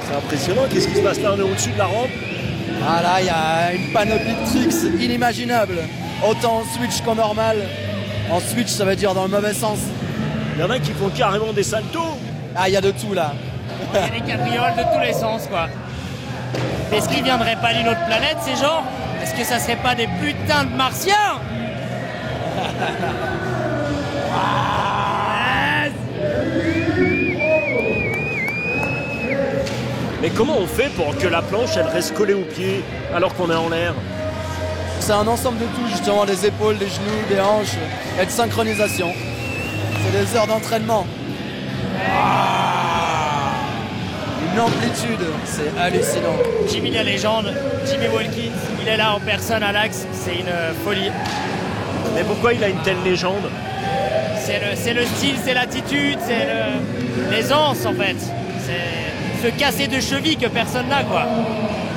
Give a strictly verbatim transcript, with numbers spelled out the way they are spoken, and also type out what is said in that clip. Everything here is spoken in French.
C'est impressionnant, qu'est-ce qui se passe là? On est au-dessus de la rampe. Ah là, il y a une panoplie de tricks inimaginables. Autant en switch qu'en normal. En switch, ça veut dire dans le mauvais sens. Il y en a qui font carrément des saltos. Ah, il y a de tout là. Il y a des cabrioles de tous les sens, quoi. Est-ce qu'ils viendraient pas d'une autre planète, ces gens? Est-ce que ça serait pas des putains de martiens? Mais comment on fait pour que la planche elle reste collée aux pieds alors qu'on est en l'air? C'est un ensemble de tout, justement, des épaules, des genoux, des hanches, et de synchronisation. C'est des heures d'entraînement. Une amplitude, c'est hallucinant. Jimmy la légende, Jimmy Walkins, il est là en personne à l'axe, c'est une folie. Mais pourquoi il a une telle légende? C'est le, c'est le style, c'est l'attitude, c'est le, l'aisance en fait. C'est ce cassé de cheville que personne n'a, quoi.